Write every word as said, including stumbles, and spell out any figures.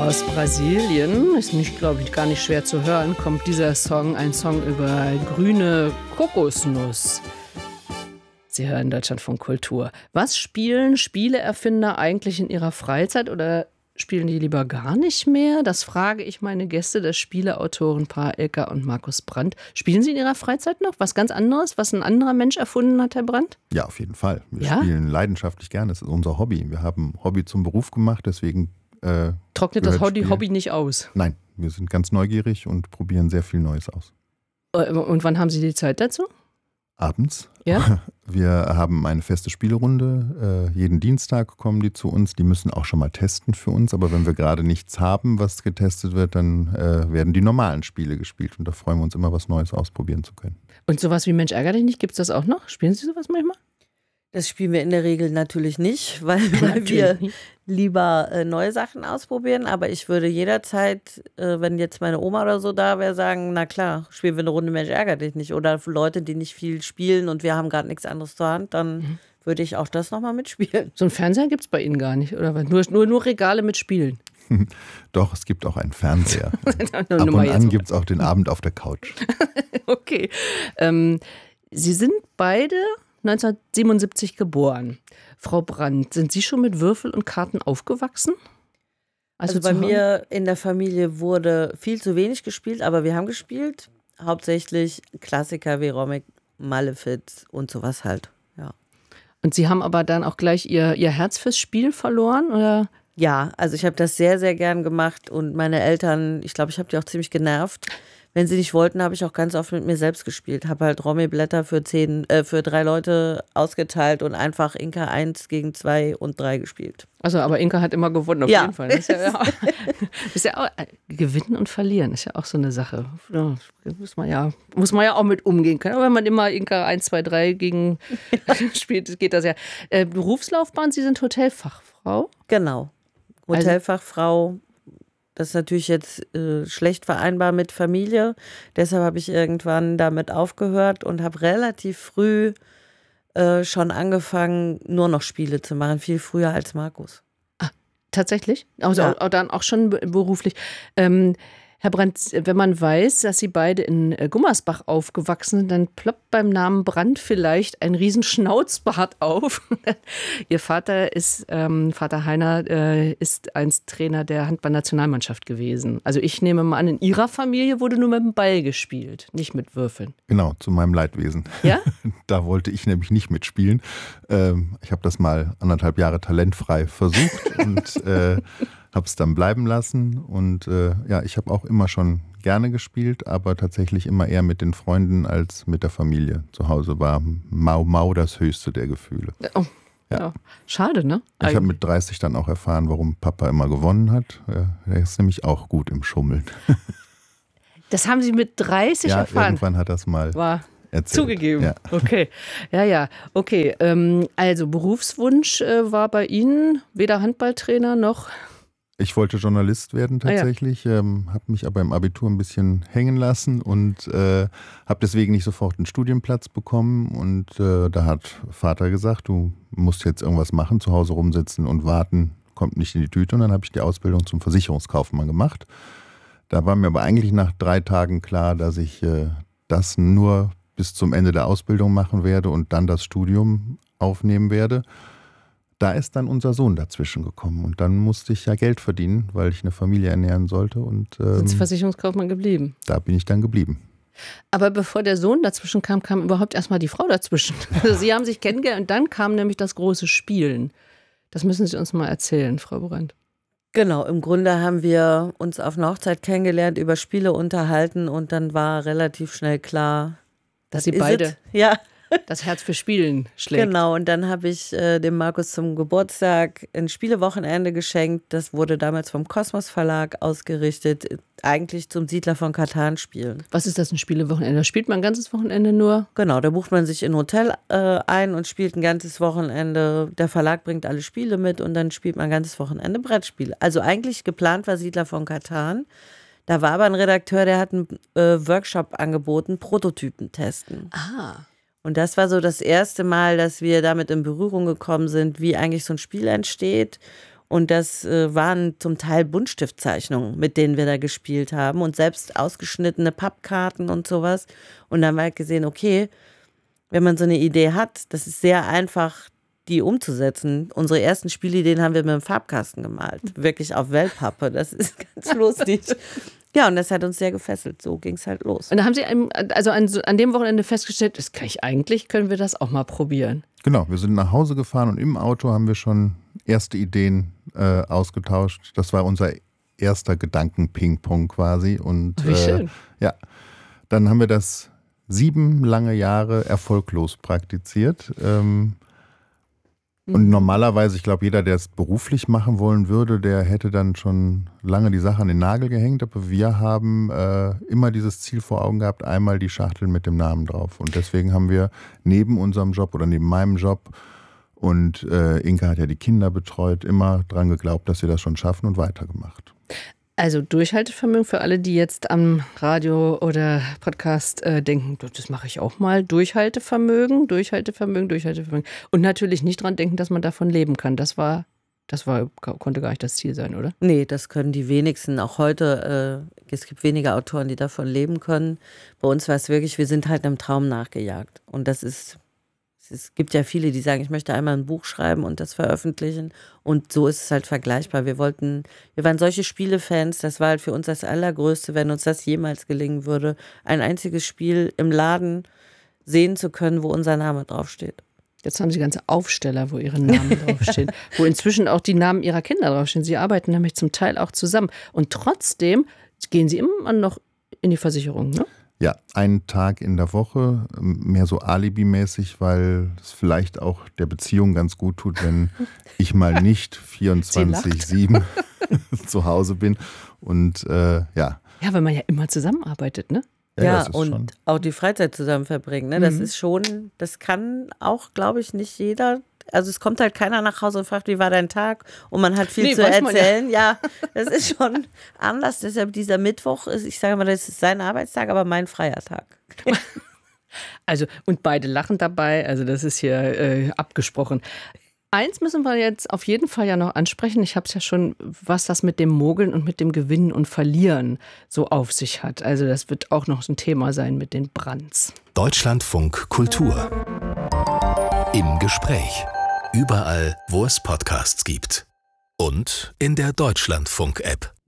Aus Brasilien, ist nicht, glaube ich, gar nicht schwer zu hören, kommt dieser Song, ein Song über grüne Kokosnuss. Sie hören Deutschlandfunk Kultur. Was spielen Spieleerfinder eigentlich in ihrer Freizeit oder spielen die lieber gar nicht mehr? Das frage ich meine Gäste, das Spieleautorenpaar Ilka und Markus Brandt. Spielen Sie in Ihrer Freizeit noch was ganz anderes, was ein anderer Mensch erfunden hat, Herr Brandt? Ja, auf jeden Fall. Wir ja? spielen leidenschaftlich gerne. Das ist unser Hobby. Wir haben Hobby zum Beruf gemacht, deswegen äh, trocknet das Hobby, Hobby nicht aus? Nein, wir sind ganz neugierig und probieren sehr viel Neues aus. Und wann haben Sie die Zeit dazu? Abends. Ja? Wir haben eine feste Spielerunde. Äh, jeden Dienstag kommen die zu uns. Die müssen auch schon mal testen für uns. Aber wenn wir gerade nichts haben, was getestet wird, dann äh, werden die normalen Spiele gespielt. Und da freuen wir uns immer, was Neues ausprobieren zu können. Und sowas wie Mensch ärgere dich nicht, gibt es das auch noch? Spielen Sie sowas manchmal? Das spielen wir in der Regel natürlich nicht, weil, weil wir lieber äh, neue Sachen ausprobieren. Aber ich würde jederzeit, äh, wenn jetzt meine Oma oder so da wäre, sagen, na klar, spielen wir eine Runde Mensch ärgere dich nicht. Oder für Leute, die nicht viel spielen und wir haben gerade nichts anderes zur Hand, dann mhm. würde ich auch das nochmal mitspielen. So einen Fernseher gibt es bei Ihnen gar nicht, oder? Nur, nur, nur Regale mit Spielen? Doch, es gibt auch einen Fernseher. Ab und an gibt es auch den Abend auf der Couch. Okay. Ähm, Sie sind beide neunzehnhundertsiebenundsiebzig geboren. Frau Brandt, sind Sie schon mit Würfel und Karten aufgewachsen? Also, also bei mir in der Familie wurde viel zu wenig gespielt, aber wir haben gespielt. Hauptsächlich Klassiker wie Romek, Malefiz und sowas halt. Ja. Und Sie haben aber dann auch gleich Ihr, Ihr Herz fürs Spiel verloren, oder? Ja, also ich habe das sehr, sehr gern gemacht und meine Eltern, ich glaube, ich habe die auch ziemlich genervt. Wenn sie nicht wollten, habe ich auch ganz oft mit mir selbst gespielt. Habe halt Romy-Blätter für zehn, äh, für drei Leute ausgeteilt und einfach Inka eins gegen zwei und drei gespielt. Also, aber Inka hat immer gewonnen, auf ja. jeden Fall. Das ist ja, ja, ist ja auch, gewinnen und verlieren ist ja auch so eine Sache. Ja, muss man ja, muss man ja auch mit umgehen können. Aber wenn man immer Inka eins, zwei, drei gegen spielt, geht das ja. Äh, Berufslaufbahn, Sie sind Hotelfachfrau? Genau. Hotelfachfrau. Das ist natürlich jetzt äh, schlecht vereinbar mit Familie. Deshalb habe ich irgendwann damit aufgehört und habe relativ früh äh, schon angefangen, nur noch Spiele zu machen. Viel früher als Markus. Ah, tatsächlich? Also ja. auch, dann auch schon beruflich. Ähm, Herr Brandt, wenn man weiß, dass Sie beide in Gummersbach aufgewachsen sind, dann ploppt beim Namen Brandt vielleicht ein riesen Schnauzbart auf. Ihr Vater ist, ähm, Vater Heiner, äh, ist einst Trainer der Handball-Nationalmannschaft gewesen. Also ich nehme mal an, in Ihrer Familie wurde nur mit dem Ball gespielt, nicht mit Würfeln. Genau, zu meinem Leidwesen. Ja? Da wollte ich nämlich nicht mitspielen. Ähm, ich habe das mal anderthalb Jahre talentfrei versucht und äh, habe es dann bleiben lassen und äh, ja, ich habe auch immer schon gerne gespielt, aber tatsächlich immer eher mit den Freunden als mit der Familie. Zu Hause war Mau Mau das höchste der Gefühle. Oh, ja. Ja. Schade, ne? Ich habe mit dreißig dann auch erfahren, warum Papa immer gewonnen hat. Er ist nämlich auch gut im Schummeln. Das haben Sie mit dreißig ja, erfahren? Irgendwann hat das mal war erzählt. Zugegeben. Ja. Okay. Ja, ja. Okay. Ähm, also Berufswunsch äh, war bei Ihnen weder Handballtrainer noch. Ich wollte Journalist werden tatsächlich, ah, ja. ähm, habe mich aber im Abitur ein bisschen hängen lassen und äh, habe deswegen nicht sofort einen Studienplatz bekommen. Und äh, da hat Vater gesagt, du musst jetzt irgendwas machen, zu Hause rumsitzen und warten, kommt nicht in die Tüte. Und dann habe ich die Ausbildung zum Versicherungskaufmann gemacht. Da war mir aber eigentlich nach drei Tagen klar, dass ich äh, das nur bis zum Ende der Ausbildung machen werde und dann das Studium aufnehmen werde. Da ist dann unser Sohn dazwischen gekommen und dann musste ich ja Geld verdienen, weil ich eine Familie ernähren sollte. Und ähm, sind Sie Versicherungskaufmann geblieben? Da bin ich dann geblieben. Aber bevor der Sohn dazwischen kam, kam überhaupt erstmal die Frau dazwischen. Also Sie haben sich kennengelernt und dann kam nämlich das große Spielen. Das müssen Sie uns mal erzählen, Frau Brandt. Genau, im Grunde haben wir uns auf einer Hochzeit kennengelernt, über Spiele unterhalten und dann war relativ schnell klar, dass Sie beide ja. das Herz für Spielen schlägt. Genau, und dann habe ich äh, dem Markus zum Geburtstag ein Spielewochenende geschenkt. Das wurde damals vom Kosmos Verlag ausgerichtet, eigentlich zum Siedler von Catan spielen. Was ist das, ein Spielewochenende? Da spielt man ein ganzes Wochenende nur? Genau, da bucht man sich in ein Hotel äh, ein und spielt ein ganzes Wochenende. Der Verlag bringt alle Spiele mit und dann spielt man ein ganzes Wochenende Brettspiele. Also eigentlich geplant war Siedler von Catan. Da war aber ein Redakteur, der hat einen äh, Workshop angeboten, Prototypen testen. Ah. Und das war so das erste Mal, dass wir damit in Berührung gekommen sind, wie eigentlich so ein Spiel entsteht. Und das äh, waren zum Teil Buntstiftzeichnungen, mit denen wir da gespielt haben und selbst ausgeschnittene Pappkarten und sowas. Und dann haben wir halt gesehen, okay, wenn man so eine Idee hat, das ist sehr einfach, die umzusetzen. Unsere ersten Spielideen haben wir mit einem Farbkasten gemalt, wirklich auf Wellpappe. Das ist ganz lustig. Ja, und das hat uns sehr gefesselt. So ging es halt los. Und da haben Sie also an, an dem Wochenende festgestellt, das kann ich eigentlich, können wir das auch mal probieren. Genau, wir sind nach Hause gefahren und im Auto haben wir schon erste Ideen äh, ausgetauscht. Das war unser erster Gedanken-Ping-Pong quasi. Und, Wie schön. Äh, ja, dann haben wir das sieben lange Jahre erfolglos praktiziert. Ähm, Und normalerweise, ich glaube, jeder, der es beruflich machen wollen würde, der hätte dann schon lange die Sache an den Nagel gehängt. Aber wir haben äh, immer dieses Ziel vor Augen gehabt, einmal die Schachtel mit dem Namen drauf. Und deswegen haben wir neben unserem Job oder neben meinem Job, und äh, Inka hat ja die Kinder betreut, immer dran geglaubt, dass wir das schon schaffen und weitergemacht. Also Durchhaltevermögen für alle, die jetzt am Radio oder Podcast äh, denken, das mache ich auch mal. Durchhaltevermögen, Durchhaltevermögen, Durchhaltevermögen. Und natürlich nicht dran denken, dass man davon leben kann. Das war, das war, konnte gar nicht das Ziel sein, oder? Nee, das können die wenigsten. Auch heute, äh, es gibt wenige Autoren, die davon leben können. Bei uns war es wirklich, wir sind halt einem Traum nachgejagt. Und das ist... Es gibt ja viele, die sagen, ich möchte einmal ein Buch schreiben und das veröffentlichen. Und so ist es halt vergleichbar. Wir wollten, wir waren solche Spielefans, das war halt für uns das Allergrößte, wenn uns das jemals gelingen würde, ein einziges Spiel im Laden sehen zu können, wo unser Name draufsteht. Jetzt haben Sie ganze Aufsteller, wo Ihre Namen draufstehen, wo inzwischen auch die Namen Ihrer Kinder draufstehen. Sie arbeiten nämlich zum Teil auch zusammen. Und trotzdem gehen Sie immer noch in die Versicherung, ne? Ja, einen Tag in der Woche, mehr so alibimäßig, weil es vielleicht auch der Beziehung ganz gut tut, wenn ich mal nicht vierundzwanzig sieben zu Hause bin. Und äh, ja. Ja, weil man ja immer zusammenarbeitet, ne? Ja, ja und schon. Auch die Freizeit zusammen verbringen. Ne? Das mhm. ist schon, das kann auch, glaube ich, nicht jeder. Also es kommt halt keiner nach Hause und fragt, wie war dein Tag? Und man hat viel nee, zu erzählen. Ja. ja, das ist schon anders. Deshalb dieser Mittwoch ist, ich sage mal, das ist sein Arbeitstag, aber mein freier Tag. Also, und beide lachen dabei. Also das ist hier äh, abgesprochen. Eins müssen wir jetzt auf jeden Fall ja noch ansprechen. Ich habe es ja schon, was das mit dem Mogeln und mit dem Gewinnen und Verlieren so auf sich hat. Also das wird auch noch so ein Thema sein mit den Brandts. Deutschlandfunk Kultur. Im Gespräch. Überall, wo es Podcasts gibt. Und in der Deutschlandfunk-App.